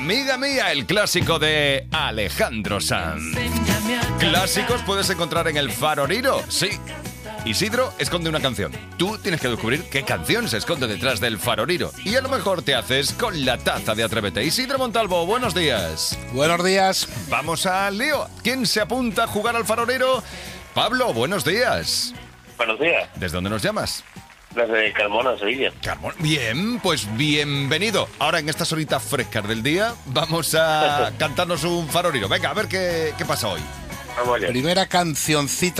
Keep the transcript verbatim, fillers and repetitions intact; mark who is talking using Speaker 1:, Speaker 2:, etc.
Speaker 1: Amiga mía, el clásico de Alejandro Sanz. Clásicos puedes encontrar en el Faroriro, sí. Isidro esconde una canción. Tú tienes que descubrir qué canción se esconde detrás del Faroriro. Y a lo mejor te haces con la taza de Atrévete. Isidro Montalvo, buenos días.
Speaker 2: Buenos días.
Speaker 1: Vamos al lío. ¿Quién se apunta a jugar al Faroriro? Pablo, buenos días.
Speaker 3: Buenos días.
Speaker 1: ¿Desde dónde nos llamas?
Speaker 3: Desde Carmona, Sevilla.
Speaker 1: Carmona. Bien, pues bienvenido. Ahora en estas horitas frescas del día vamos a cantarnos un Faroriro. Venga, a ver qué, qué pasa hoy.
Speaker 3: Vamos allá.
Speaker 2: Primera cancioncita